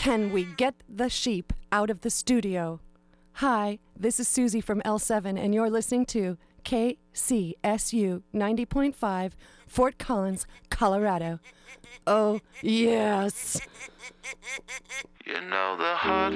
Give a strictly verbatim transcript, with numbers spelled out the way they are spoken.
Can we get the sheep out of the studio? Hi, this is Susie from L seven, and you're listening to K C S U ninety point five, Fort Collins, Colorado. Oh, yes. You know the hard